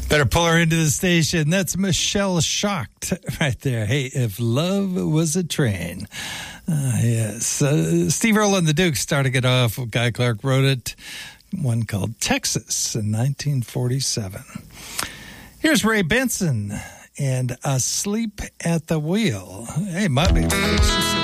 Better pull her into the station. That's Michelle Shocked right there. Hey, if love was a train. Yes. Steve Earle and the Dukes starting it off. Guy Clark wrote it. One called Texas in 1947. Here's Ray Benson and Asleep at the Wheel. Hey, my baby.